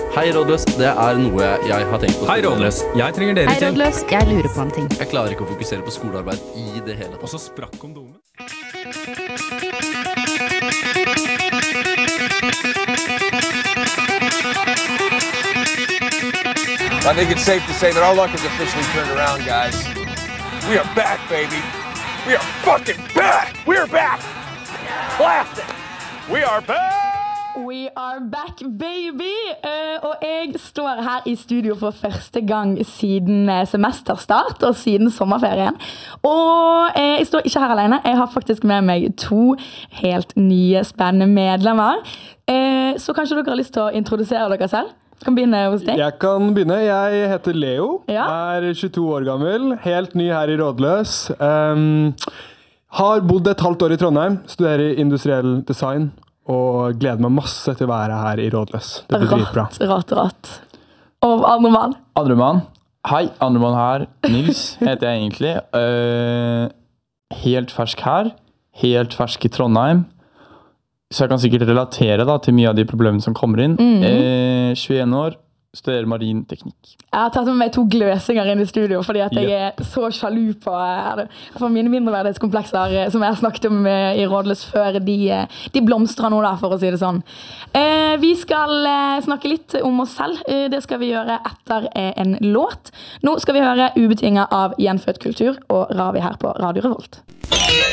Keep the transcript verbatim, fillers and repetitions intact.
Hei, Rådløs. Det er noe jeg har tenkt på. Hei, Rådløs. Jeg trenger dere Hei, til. Rådløs. Jeg lurer på en ting. Jeg klarer ikke å fokusere på skolearbeid i det hele tatt. Og så sprakk kondomen. I think it's safe to say that our luck has officially turned around, guys. We are back, baby. We are fucking back. We are back. Blast it. We are back. We are back, baby! Uh, og jeg står her i studio for første gang siden semesterstart og siden sommerferien. Og uh, jeg står ikke her alene. Jeg har faktisk med meg to helt nye, spennende medlemmer. Uh, så kanskje dere har lyst til å introdusere dere selv? Kan begynne hos deg. Jeg kan begynne. Jeg heter Leo, ja. Er tjueto år gammel, helt ny her i Rådløs. Um, har bodd et halvt år i Trondheim, studerer industriell design, og gleder meg masse til å være her i Rådløs. Det blir dritbra. Rått, rått, rått. Og andre mann? Andre mann. Hei, andre mann her. Nils heter jeg egentlig. Uh, helt fersk her. Helt fersk i Trondheim. Så jeg kan sikkert relatere da, til mye av de problemene som kommer inn. Mm. Eh, tjueen år, studerer marin teknikk. Jeg har tatt med meg to gløsinger inn i studio, fordi at jeg er så sjalu på for mine mindreverdighetskomplekser som jeg har snakket om i Rådløs før. De, de blomstrer nå da, for å si det sånn. Eh, vi skal snakke litt om oss selv. Det skal vi gjøre etter en låt. Nå skal vi høre Ubetinget av Gjenfødt Kultur og Ravi her på Radio Revolt.